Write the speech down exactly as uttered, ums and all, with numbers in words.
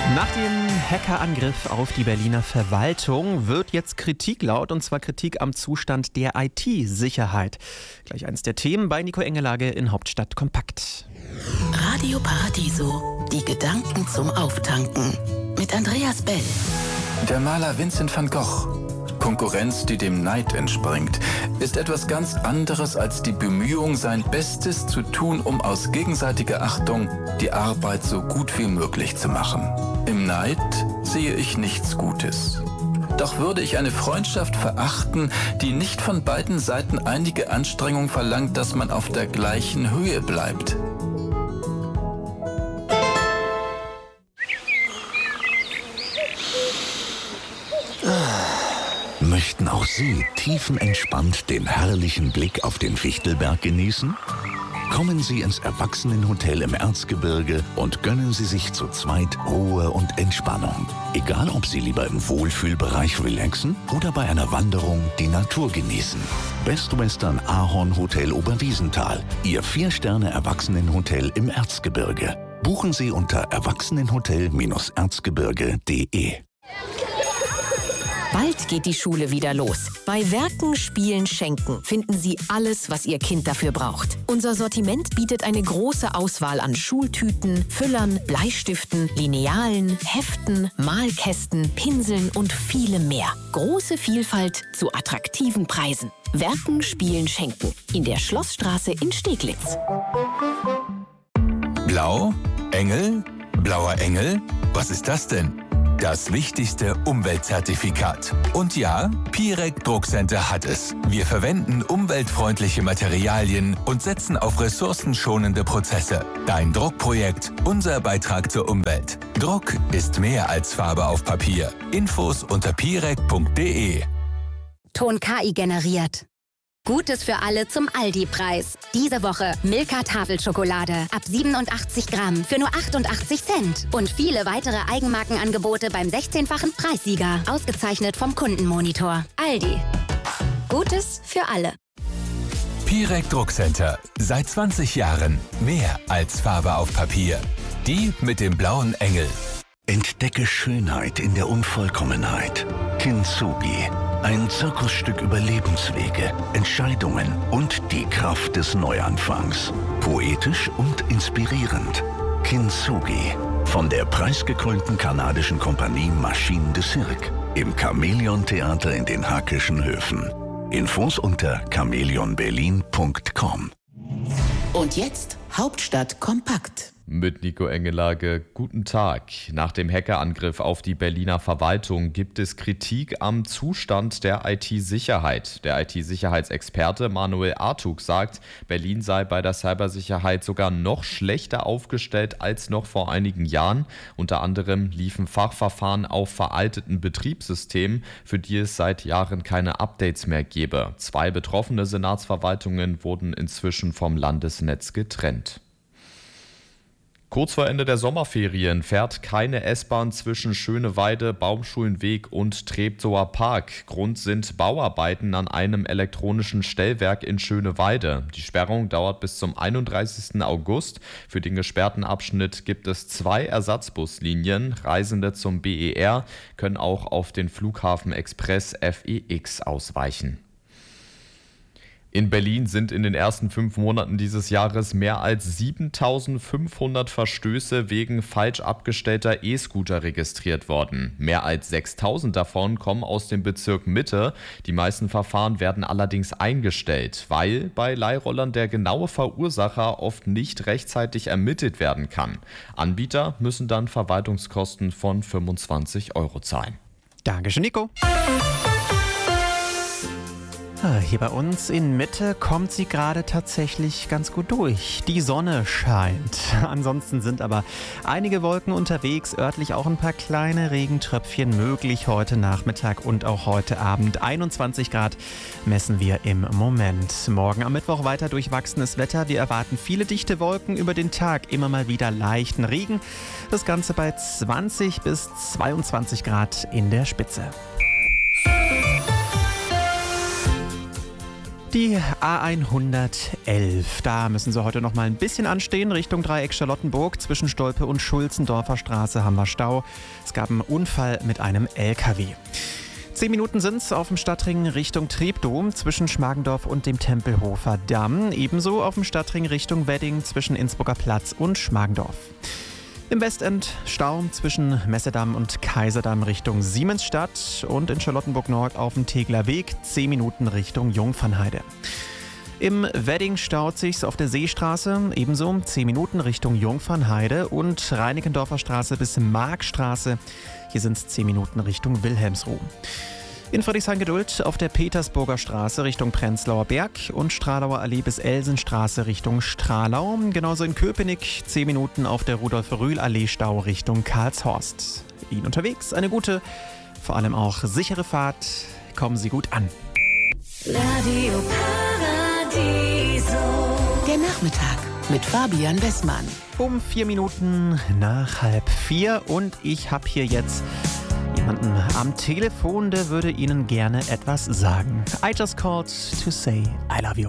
Nach dem Hackerangriff auf die Berliner Verwaltung wird jetzt Kritik laut, und zwar Kritik am Zustand der I T-Sicherheit. Gleich eins der Themen bei Nico Engelage in Hauptstadt Kompakt. Radio Paradiso, die Gedanken zum Auftanken mit Andreas Bell. Der Maler Vincent van Gogh. Konkurrenz, die dem Neid entspringt, ist etwas ganz anderes als die Bemühung, sein Bestes zu tun, um aus gegenseitiger Achtung die Arbeit so gut wie möglich zu machen. Im Neid sehe ich nichts Gutes. Doch würde ich eine Freundschaft verachten, die nicht von beiden Seiten einige Anstrengung verlangt, dass man auf der gleichen Höhe bleibt. Möchten auch Sie tiefenentspannt den herrlichen Blick auf den Fichtelberg genießen? Kommen Sie ins Erwachsenenhotel im Erzgebirge und gönnen Sie sich zu zweit Ruhe und Entspannung. Egal, ob Sie lieber im Wohlfühlbereich relaxen oder bei einer Wanderung die Natur genießen. Best Western Ahorn Hotel Oberwiesenthal, Ihr Vier-Sterne-Erwachsenenhotel im Erzgebirge. Buchen Sie unter erwachsenenhotel erzgebirge punkt de. Bald geht die Schule wieder los. Bei Werken, Spielen, Schenken finden Sie alles, was Ihr Kind dafür braucht. Unser Sortiment bietet eine große Auswahl an Schultüten, Füllern, Bleistiften, Linealen, Heften, Malkästen, Pinseln und vielem mehr. Große Vielfalt zu attraktiven Preisen. Werken, Spielen, Schenken. In der Schlossstraße in Steglitz. Blau? Engel? Blauer Engel? Was ist das denn? Das wichtigste Umweltzertifikat. Und ja, Pirec Druckcenter hat es. Wir verwenden umweltfreundliche Materialien und setzen auf ressourcenschonende Prozesse. Dein Druckprojekt, unser Beitrag zur Umwelt. Druck ist mehr als Farbe auf Papier. Infos unter pirec punkt de. Ton K I generiert. Gutes für alle zum Aldi-Preis. Diese Woche Milka Tafelschokolade ab siebenundachtzig Gramm für nur achtundachtzig Cent. Und viele weitere Eigenmarkenangebote beim sechzehnfachen Preissieger. Ausgezeichnet vom Kundenmonitor. Aldi. Gutes für alle. Pirec Druckcenter. Seit zwanzig Jahren mehr als Farbe auf Papier. Die mit dem blauen Engel. Entdecke Schönheit in der Unvollkommenheit. Kintsugi. Ein Zirkusstück über Lebenswege, Entscheidungen und die Kraft des Neuanfangs. Poetisch und inspirierend. Kintsugi. Von der preisgekrönten kanadischen Kompanie Machine de Cirque. Im Chamäleon-Theater in den Hackischen Höfen. Infos unter chameleon berlin punkt com. Und jetzt Hauptstadt kompakt. Mit Nico Engelage, guten Tag. Nach dem Hackerangriff auf die Berliner Verwaltung gibt es Kritik am Zustand der I T-Sicherheit. Der I T-Sicherheitsexperte Manuel Artug sagt, Berlin sei bei der Cybersicherheit sogar noch schlechter aufgestellt als noch vor einigen Jahren. Unter anderem liefen Fachverfahren auf veralteten Betriebssystemen, für die es seit Jahren keine Updates mehr gebe. Zwei betroffene Senatsverwaltungen wurden inzwischen vom Landesnetz getrennt. Kurz vor Ende der Sommerferien fährt keine S-Bahn zwischen Schöneweide, Baumschulenweg und Treptower Park. Grund sind Bauarbeiten an einem elektronischen Stellwerk in Schöneweide. Die Sperrung dauert bis zum einunddreißigsten August. Für den gesperrten Abschnitt gibt es zwei Ersatzbuslinien. Reisende zum B E R können auch auf den Flughafen Express F E X ausweichen. In Berlin sind in den ersten fünf Monaten dieses Jahres mehr als siebentausendfünfhundert Verstöße wegen falsch abgestellter E-Scooter registriert worden. Mehr als sechstausend davon kommen aus dem Bezirk Mitte. Die meisten Verfahren werden allerdings eingestellt, weil bei Leihrollern der genaue Verursacher oft nicht rechtzeitig ermittelt werden kann. Anbieter müssen dann Verwaltungskosten von fünfundzwanzig Euro zahlen. Dankeschön, Nico. Hier bei uns in Mitte kommt sie gerade tatsächlich ganz gut durch. Die Sonne scheint. Ansonsten sind aber einige Wolken unterwegs, örtlich auch ein paar kleine Regentröpfchen möglich heute Nachmittag und auch heute Abend. einundzwanzig Grad messen wir im Moment. Morgen am Mittwoch weiter durchwachsenes Wetter. Wir erwarten viele dichte Wolken über den Tag, immer mal wieder leichten Regen. Das Ganze bei zwanzig bis zweiundzwanzig Grad in der Spitze. Die A hundertelf, da müssen Sie heute noch mal ein bisschen anstehen, Richtung Dreieck Charlottenburg. Zwischen Stolpe und Schulzendorfer Straße haben wir Stau. Es gab einen Unfall mit einem L K W. Zehn Minuten sind es auf dem Stadtring Richtung Treptow zwischen Schmargendorf und dem Tempelhofer Damm. Ebenso auf dem Stadtring Richtung Wedding zwischen Innsbrucker Platz und Schmargendorf. Im Westend Stau zwischen Messedamm und Kaiserdamm Richtung Siemensstadt und in Charlottenburg-Nord auf dem Tegler Weg zehn Minuten Richtung Jungfernheide. Im Wedding staut sich's auf der Seestraße, ebenso zehn Minuten Richtung Jungfernheide und Reinickendorfer Straße bis Markstraße. Hier sind es zehn Minuten Richtung Wilhelmsruh. In Friedrichshain-Geduld auf der Petersburger Straße Richtung Prenzlauer Berg und Stralauer Allee bis Elsenstraße Richtung Stralau. Genauso in Köpenick zehn Minuten auf der Rudolf-Rühl-Allee Stau Richtung Karlshorst. Ihnen unterwegs eine gute, vor allem auch sichere Fahrt. Kommen Sie gut an. Radio Paradiso. Der Nachmittag mit Fabian Bessmann. Um vier Minuten nach halb vier und ich habe hier jetzt jemanden am Telefon, der würde Ihnen gerne etwas sagen. I just called to say I love you.